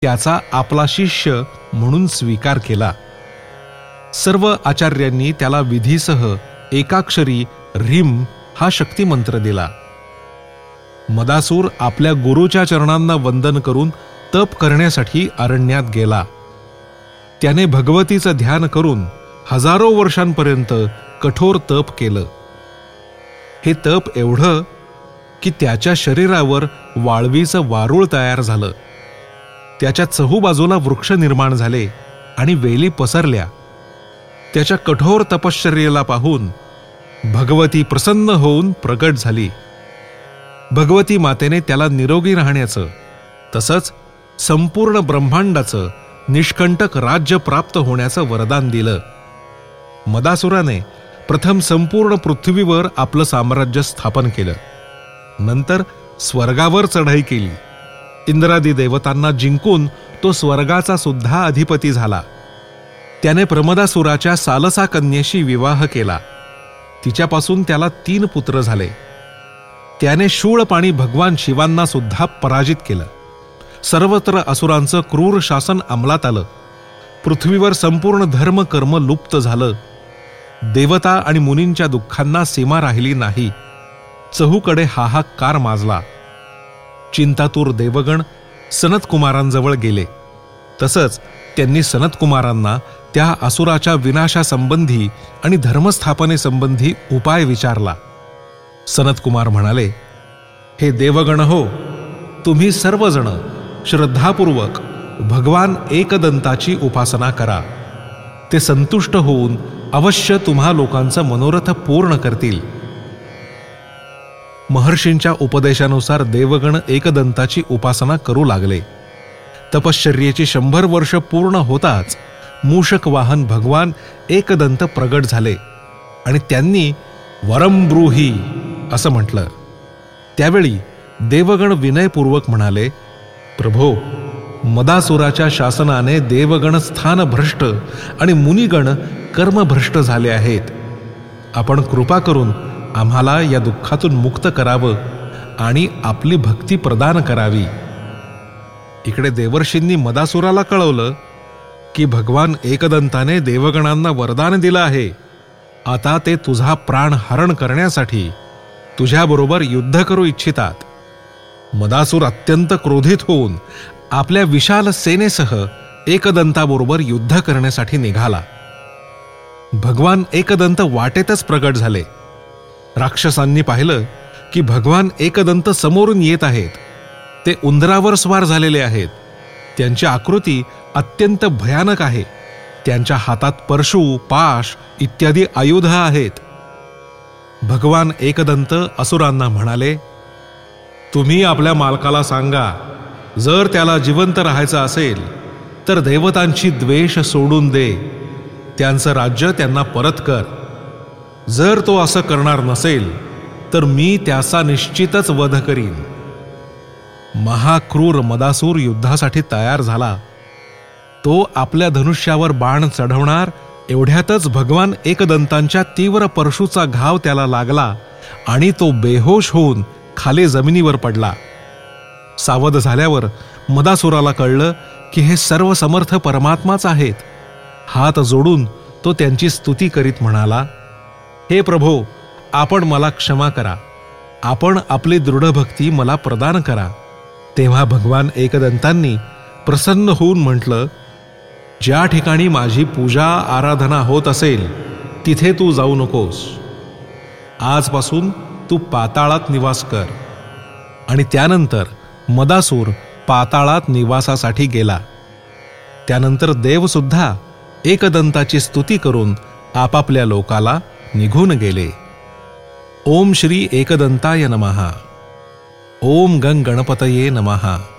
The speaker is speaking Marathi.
त्याचा आपला शिष्य म्हणून स्वीकार केला. सर्व आचार्यांनी त्याला विधीसह एकाक्षरी ह्रीम हा शक्तिमंत्र दिला. मदासूर आपल्या गुरुच्या चरणांना वंदन करून तप करण्यासाठी अरण्यात गेला. त्याने भगवतीचं ध्यान करून हजारो वर्षांपर्यंत कठोर तप केलं. हे तप एवढं की त्याच्या शरीरावर वाळवीचं वारूळ तयार झालं. त्याच्या चहूबाजूला वृक्ष निर्माण झाले आणि वेली पसरल्या. त्याच्या कठोर तपश्चर्येला पाहून भगवती प्रसन्न होऊन प्रकट झाली. भगवती मातेने त्याला निरोगी राहण्याचं तसंच संपूर्ण ब्रह्मांडाचं निष्कंटक राज्य प्राप्त होण्याचं वरदान दिलं. मदासुराने प्रथम संपूर्ण पृथ्वीवर आपलं साम्राज्य स्थापन केलं. नंतर स्वर्गावर चढाई केली. इंद्रादी देवतांना जिंकून तो स्वर्गाचा सुद्धा अधिपती झाला. त्याने प्रमदासुराच्या सालसा कन्येशी विवाह केला. तिच्यापासून त्याला 3 पुत्र झाले. त्याने शूळपाणी भगवान शिवांना सुद्धा पराजित केलं. सर्वत्र असुरांचं क्रूर शासन अंमलात आलं. पृथ्वीवर संपूर्ण धर्म कर्म लुप्त झालं. देवता आणि मुनींच्या दुःखांना सीमा राहिली नाही. चहूकडे हाहाकार माजला. चिंतातूर देवगण सनतकुमारांजवळ गेले. तसंच त्यांनी सनतकुमारांना त्या असुराच्या विनाशासंबंधी आणि धर्मस्थापनेसंबंधी उपाय विचारला. सनतकुमार म्हणाले, हे देवगण हो, तुम्ही सर्वजण श्रद्धापूर्वक भगवान एकदंताची उपासना करा. ते संतुष्ट होऊन अवश्य तुम्हा लोकांचं मनोरथ पूर्ण करतील. महर्षींच्या उपदेशानुसार देवगण एकदंताची उपासना करू लागले. तपश्चर्येची 100 वर्ष पूर्ण होताच मूषक वाहन भगवान एकदंत प्रगट झाले आणि त्यांनी वरम ब्रूही असं म्हटलं. त्यावेळी देवगण विनयपूर्वक म्हणाले, प्रभो, मदासुराच्या शासनाने देवगण स्थानभ्रष्ट आणि मुनिगण कर्मभ्रष्ट झाले आहेत. आपण कृपा करून आम्हाला या दुःखातून मुक्त करावं आणि आपली भक्ती प्रदान करावी. इकडे देवर्षींनी मदासुराला कळवलं की भगवान एकदंताने देवगणांना वरदान दिलं आहे. आता ते तुझा प्राण हरण करण्यासाठी तुझ्याबरोबर युद्ध करू इच्छितात. मदासूर अत्यंत क्रोधित होऊन आपल्या विशाल सेनेसह एकदंताबरोबर युद्ध करण्यासाठी निघाला. भगवान एकदंत वाटेतच प्रगट झाले. राक्षसांनी पाहिलं की भगवान एकदंत समोरून येत आहेत. ते उंदरावर स्वार झालेले आहेत. त्यांची आकृती अत्यंत भयानक आहे. त्यांच्या हातात परशु, पाश इत्यादी आयुध आहेत. भगवान एकदंत असुरांना म्हणाले, तुम्ही आपल्या मालकाला सांगा, जर त्याला जिवंत राहायचं असेल तर देवतांची द्वेष सोडून दे. त्यांचं राज्य त्यांना परत कर. जर तो असं करणार नसेल तर मी त्याचा निश्चितच वध करीन. महाक्रूर मदासूर युद्धासाठी तयार झाला. तो आपल्या धनुष्यावर बाण चढवणार एवढ्यातच भगवान एकदंतांच्या तीव्र परशूचा घाव त्याला लागला आणि तो बेहोश होऊन खाली जमिनीवर पडला. सावध झाल्यावर मदासुराला कळलं की हे सर्व समर्थ परमात्माच आहेत. हात जोडून तो त्यांची स्तुती करीत म्हणाला, हे प्रभो, आपण मला क्षमा करा. आपण आपली दृढभक्ती मला प्रदान करा. तेव्हा भगवान एकदंतांनी प्रसन्न होऊन म्हटलं, ज्या ठिकाणी माझी पूजा आराधना होत असेल तिथे तू जाऊ नकोस. आजपासून तू पाताळात निवास कर. आणि त्यानंतर मदासूर पाताळात निवासासाठी गेला. त्यानंतर देवसुद्धा एकदंताची स्तुती करून आपापल्या लोकाला निघून गेले. ओम श्री एकदंताय नमः. ओम गंग गणपतये नमः.